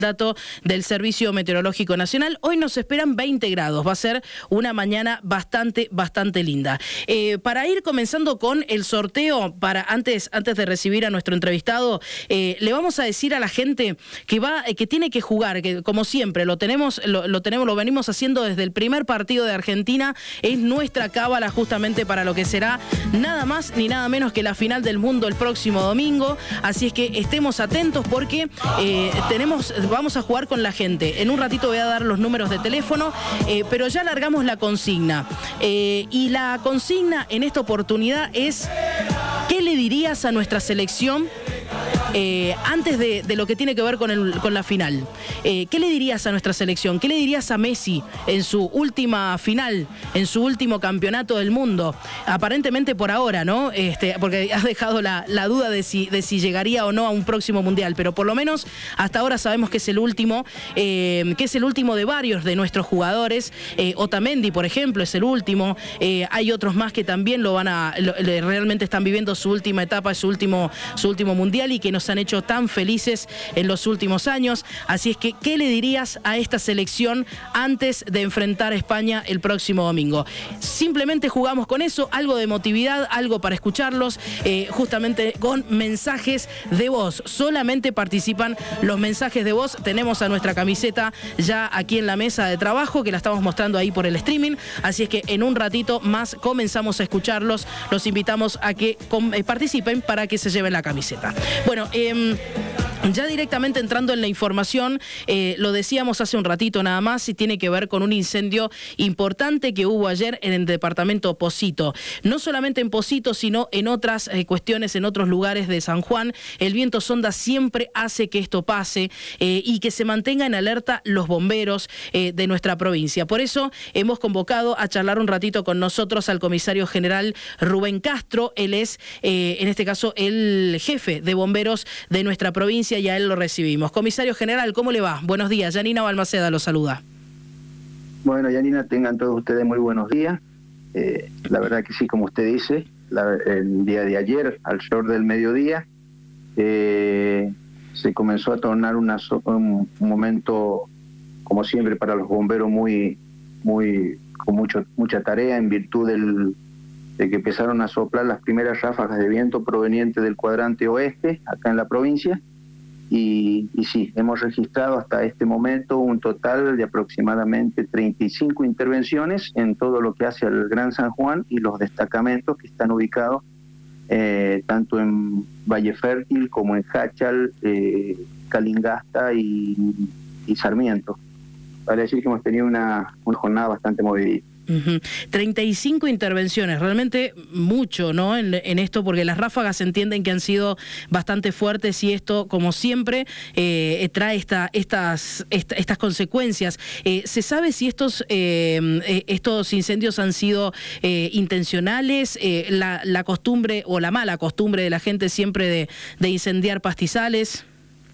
dato del Servicio Meteorológico Nacional. Hoy nos esperan 20 grados. Va a ser una mañana bastante linda. Para ir comenzando con el sorteo, antes de recibir a nuestro entrevistado, le vamos a decir a la gente que tiene que jugar, que como siempre lo venimos haciendo desde el primer partido de Argentina. Es nuestra cábala justamente para lo que será nada más ni nada menos que la final del mundo el próximo domingo. Así es que estemos atentos porque vamos a jugar con la gente. En un ratito voy a dar los números de teléfono, pero ya largamos la consigna. Y la consigna en esta oportunidad es: ¿qué le dirías a nuestra selección antes de lo que tiene que ver con la final? ¿Qué le dirías a nuestra selección? ¿Qué le dirías a Messi en su última final, en su último campeonato del mundo? Aparentemente por ahora, ¿no? Porque has dejado la duda de si llegaría o no a un próximo mundial, pero por lo menos hasta ahora sabemos que es el último, de varios de nuestros jugadores. Otamendi, por ejemplo, es el último. Hay otros más que también realmente están viviendo su última etapa, su último mundial, y que nos han hecho tan felices en los últimos años. Así es que, ¿qué le dirías a esta selección antes de enfrentar a España el próximo domingo? Simplemente jugamos con eso, algo de emotividad, algo para escucharlos, justamente con mensajes de voz. Solamente participan los mensajes de voz. Tenemos a nuestra camiseta ya aquí en la mesa de trabajo, que la estamos mostrando ahí por el streaming. Así es que en un ratito más comenzamos a escucharlos. Los invitamos a que participen para que se lleven la camiseta. Bueno, ya directamente entrando en la información, lo decíamos hace un ratito nada más, y tiene que ver con un incendio importante que hubo ayer en el departamento Pocito. No solamente en Pocito, sino en otras cuestiones, en otros lugares de San Juan. El viento sonda siempre hace que esto pase y que se mantenga en alerta los bomberos de nuestra provincia. Por eso hemos convocado a charlar un ratito con nosotros al comisario general Rubén Castro. Él es, en este caso, el jefe de bomberos de nuestra provincia, y a él lo recibimos. Comisario general, ¿cómo le va? Buenos días. Yanina Balmaceda lo saluda. Bueno, Yanina, tengan todos ustedes muy buenos días. La verdad que sí, como usted dice, el día de ayer, alrededor del mediodía, se comenzó a tornar un momento, como siempre, para los bomberos con mucha tarea, en virtud de que empezaron a soplar las primeras ráfagas de viento provenientes del cuadrante oeste, acá en la provincia. Y sí, hemos registrado hasta este momento un total de aproximadamente 35 intervenciones en todo lo que hace al Gran San Juan y los destacamentos que están ubicados tanto en Valle Fértil como en Jáchal, Calingasta y Sarmiento. Para decir que hemos tenido una jornada bastante movidita. 35 intervenciones, realmente mucho, ¿no? En esto, porque las ráfagas se entienden que han sido bastante fuertes, y esto, como siempre, trae estas consecuencias. ¿Se sabe si estos incendios han sido intencionales? La costumbre o la mala costumbre de la gente siempre de incendiar pastizales.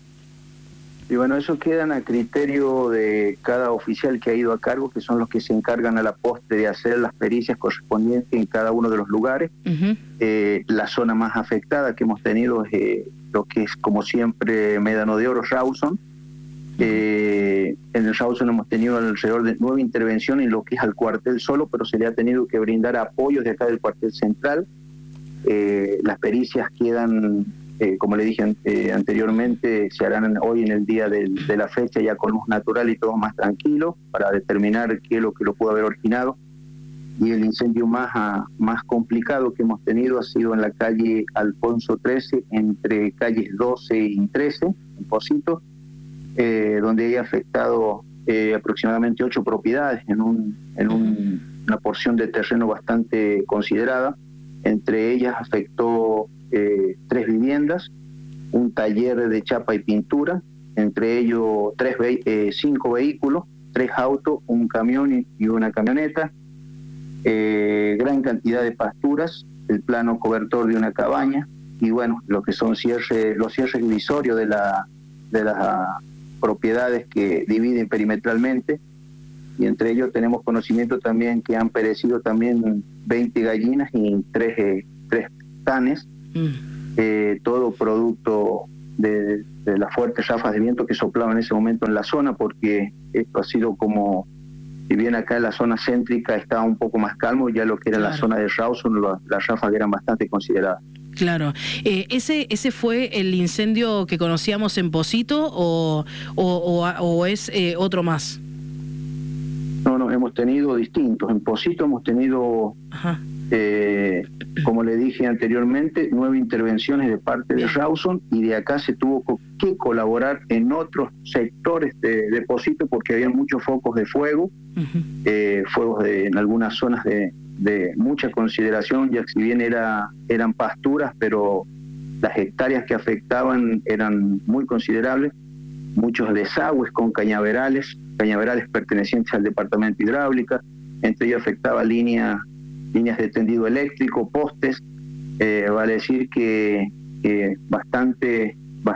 Y bueno, eso quedan a criterio de cada oficial que ha ido a cargo, que son los que se encargan a la postre de hacer las pericias correspondientes en cada uno de los lugares. La zona más afectada que hemos tenido es lo que es, como siempre, Médano de Oro, Rawson. En el Rawson hemos tenido alrededor de 9 intervenciones en lo que es al cuartel solo, pero se le ha tenido que brindar apoyos de acá del cuartel central. Las pericias quedan... como le dije anteriormente, se harán hoy en el día de la fecha, ya con luz natural y todo más tranquilo, para determinar qué es lo que lo pudo haber originado. Y el incendio más complicado que hemos tenido ha sido en la calle Alfonso 13, entre calles 12 y 13, en Pocito, donde hay afectado aproximadamente 8 propiedades en una porción de terreno bastante considerada. Entre ellas afectó 3 viviendas, un taller de chapa y pintura, entre ellos 5 vehículos, 3 autos, un camión y una camioneta, gran cantidad de pasturas, el plano cobertor de una cabaña, y bueno, lo que son los cierres divisorios de las propiedades que dividen perimetralmente. Y entre ellos tenemos conocimiento también que han perecido también 20 gallinas y 3 canes, todo producto de las fuertes ráfagas de viento que soplaban en ese momento en la zona, porque esto ha sido como, si bien acá en la zona céntrica estaba un poco más calmo, ya lo que era la zona de Rawson, las ráfagas eran bastante consideradas. Claro. ¿Ese fue el incendio que conocíamos en Pocito o es otro más? No, hemos tenido distintos. En Pocito hemos tenido, como le dije anteriormente, 9 intervenciones de parte de Rawson, y de acá se tuvo que colaborar en otros sectores de Pocito porque había muchos focos de fuego, fuegos en algunas zonas de mucha consideración, ya que si bien eran pasturas, pero las hectáreas que afectaban eran muy considerables, muchos desagües con cañaverales pertenecientes al departamento de hidráulica, entre ellos afectaba líneas de tendido eléctrico, postes, vale decir que bastante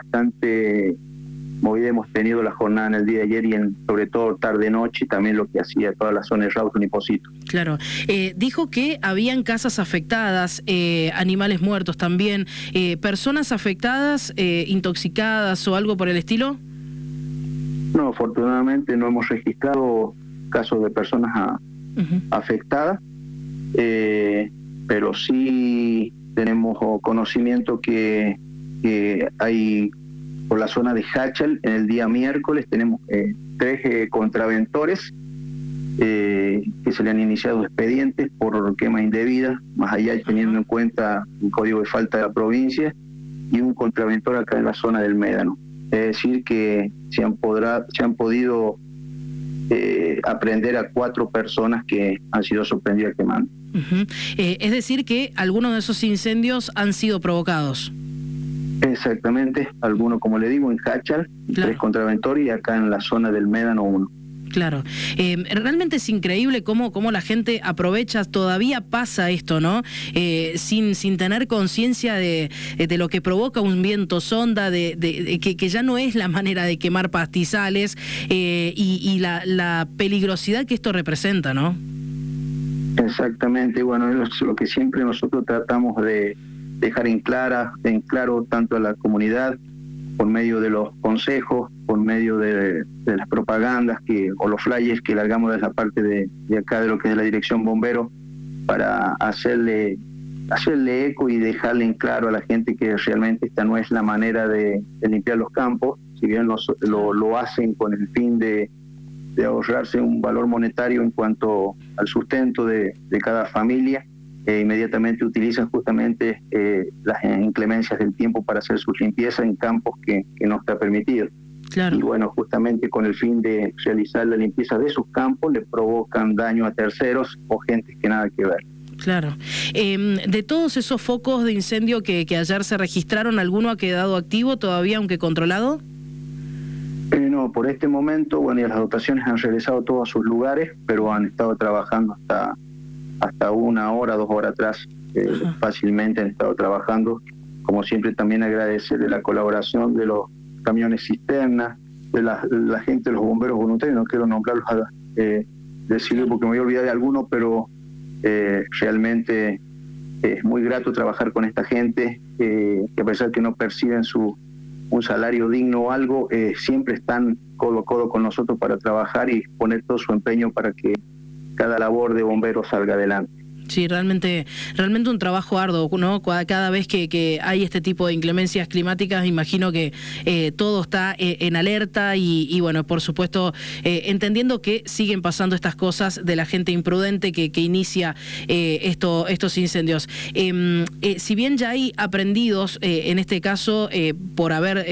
movida hemos tenido la jornada en el día de ayer y sobre todo tarde-noche, también lo que hacía toda la zona de Rawson y Pocito. Claro. Dijo que habían casas afectadas, animales muertos también, personas afectadas, intoxicadas o algo por el estilo. No, afortunadamente no hemos registrado casos de personas afectadas, pero sí tenemos conocimiento que hay por la zona de Hachal en el día miércoles tenemos 3 contraventores que se le han iniciado expedientes por quema indebida, más allá teniendo en cuenta el código de falta de la provincia, y un contraventor acá en la zona del Médano. Es decir que se han podido aprender a 4 personas que han sido sorprendidas quemando. Es decir que algunos de esos incendios han sido provocados. Exactamente, algunos, como le digo, en Hachal, 3 contraventores, y acá en la zona del Médano 1. Claro. Realmente es increíble cómo la gente aprovecha, todavía pasa esto, ¿no? Sin tener conciencia de lo que provoca un viento sonda, de que ya no es la manera de quemar pastizales y la peligrosidad que esto representa, ¿no? Exactamente, bueno, es lo que siempre nosotros tratamos de dejar en claro tanto a la comunidad, por medio de los consejos, por medio de las propagandas o los flyers que largamos de la parte de acá de lo que es la Dirección Bombero, para hacerle eco y dejarle en claro a la gente que realmente esta no es la manera de limpiar los campos, si bien lo hacen con el fin de ahorrarse un valor monetario en cuanto al sustento de cada familia. Inmediatamente utilizan justamente las inclemencias del tiempo para hacer su limpieza en campos que no está permitido. Claro. Y bueno, justamente con el fin de realizar la limpieza de sus campos, le provocan daño a terceros o gente que nada que ver. Claro. De todos esos focos de incendio que ayer se registraron, ¿alguno ha quedado activo todavía, aunque controlado? No, por este momento, bueno, y las dotaciones han regresado todos a sus lugares, pero han estado trabajando hasta 1 hora, 2 horas atrás, fácilmente han estado trabajando. Como siempre, también agradecer de la colaboración de los camiones cisterna, de la gente de los bomberos voluntarios, no quiero nombrarlos, decirlo porque me voy a olvidar de algunos, pero realmente es muy grato trabajar con esta gente, que a pesar que no perciben un salario digno o algo, siempre están codo a codo con nosotros para trabajar y poner todo su empeño para que cada labor de bomberos salga adelante. Sí, realmente un trabajo arduo, ¿no? Cada vez que hay este tipo de inclemencias climáticas, imagino que todo está en alerta y bueno, por supuesto, entendiendo que siguen pasando estas cosas de la gente imprudente que inicia estos incendios. Si bien ya hay aprendidos, en este caso, por haber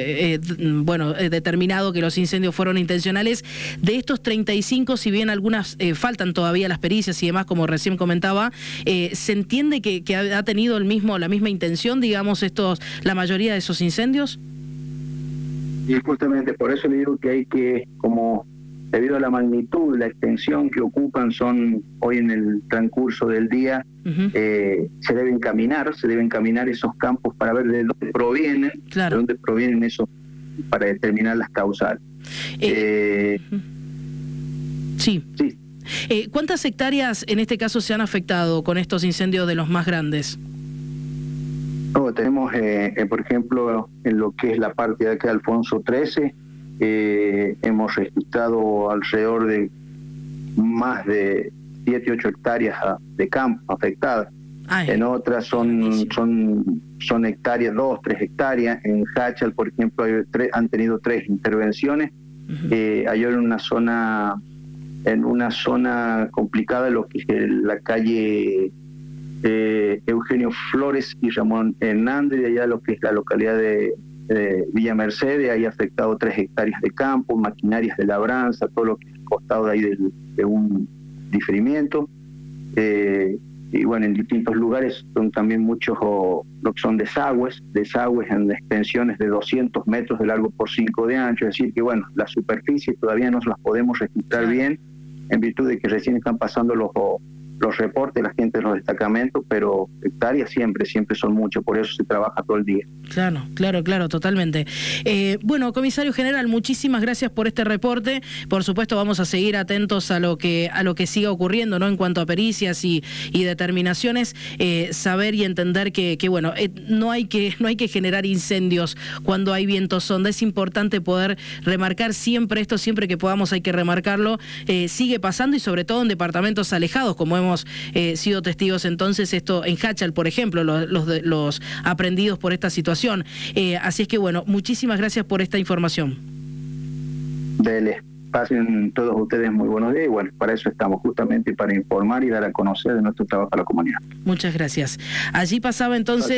determinado que los incendios fueron intencionales, de estos 35, si bien algunas faltan todavía las pericias y demás, como recién comentaba, ¿se entiende que ha tenido la misma intención, digamos, la mayoría de esos incendios? Y justamente por eso le digo que hay que, como debido a la magnitud, la extensión que ocupan, son hoy en el transcurso del día, se deben caminar esos campos para ver de dónde provienen, claro, de dónde provienen esos, para determinar las causales. Sí. ¿Cuántas hectáreas en este caso se han afectado con estos incendios de los más grandes? No, tenemos, por ejemplo, en lo que es la parte de acá de Alfonso XIII, hemos registrado alrededor de más de 7, 8 hectáreas de campo afectadas. En otras son hectáreas, 2, 3 hectáreas. En Jáchal, por ejemplo, han tenido 3 intervenciones. Hay en una zona complicada, lo que es la calle Eugenio Flores y Ramón Hernández, de allá lo que es la localidad de Villa Mercedes, hay afectado 3 hectáreas de campo, maquinarias de labranza, todo lo que es costado de ahí de un diferimiento. Y bueno, en distintos lugares son también muchos lo que son desagües en extensiones de 200 metros de largo por 5 de ancho, es decir que bueno, las superficies todavía no las podemos registrar bien, en virtud de que recién están pasando los reportes, la gente de los destacamentos, pero hectáreas siempre son muchos, por eso se trabaja todo el día. Claro, totalmente. Bueno, comisario general, muchísimas gracias por este reporte. Por supuesto, vamos a seguir atentos a lo que siga ocurriendo, ¿no? En cuanto a pericias y determinaciones, saber y entender que bueno, no hay que generar incendios cuando hay viento sonda. Es importante poder remarcar siempre esto, siempre que podamos hay que remarcarlo. Sigue pasando y sobre todo en departamentos alejados, como hemos sido testigos entonces, esto en Jáchal, por ejemplo, los aprendidos por esta situación. Así es que bueno, muchísimas gracias por esta información. Dele, pasen todos ustedes muy buenos días y bueno, para eso estamos, justamente para informar y dar a conocer de nuestro trabajo a la comunidad. Muchas gracias. Allí pasaba entonces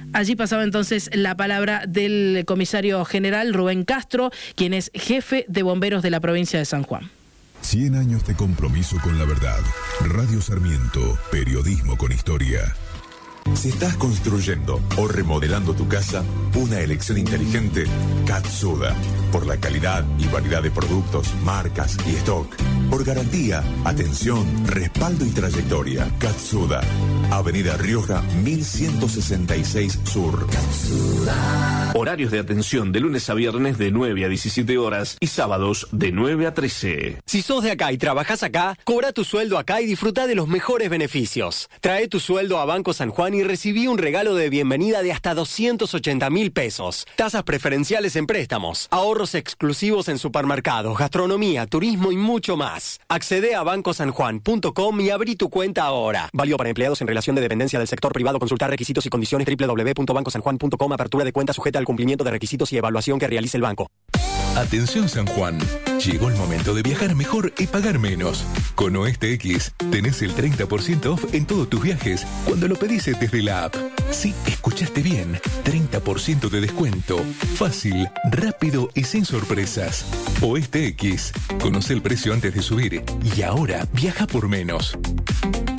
la palabra del comisario general Rubén Castro, quien es jefe de bomberos de la provincia de San Juan. 100 años de compromiso con la verdad. Radio Sarmiento, periodismo con historia. Si estás construyendo o remodelando tu casa, una elección inteligente, Katsuda. Por la calidad y variedad de productos, marcas y stock. Por garantía, atención, respaldo y trayectoria. Katsuda. Avenida Rioja, 1166 Sur. Katsuda. Horarios de atención de lunes a viernes de 9 a 17 horas y sábados de 9 a 13. Si sos de acá y trabajás acá, cobra tu sueldo acá y disfruta de los mejores beneficios. Trae tu sueldo a Banco San Juan y recibí un regalo de bienvenida de hasta 280.000 pesos. Tasas preferenciales en préstamos, ahorros exclusivos en supermercados, gastronomía, turismo y mucho más. Accede a bancosanjuan.com y abrí tu cuenta ahora. Válido para empleados en relación de dependencia del sector privado. Consultar requisitos y condiciones www.bancosanjuan.com. Apertura de cuenta sujeta al cumplimiento de requisitos y evaluación que realice el banco. Atención San Juan, llegó el momento de viajar mejor y pagar menos. Con Oeste X tenés el 30% off en todos tus viajes cuando lo pedís desde la app. Sí, escuchaste bien, 30% de descuento. Fácil, rápido y sin sorpresas. Oeste X, conoce el precio antes de subir y ahora viaja por menos.